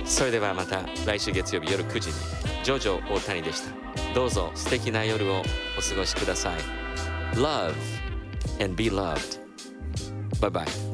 それではまた来週月曜日夜9時に。ジョジョ大谷でした。どうぞ素敵な夜をお過ごしください。Love and be loved. Bye bye.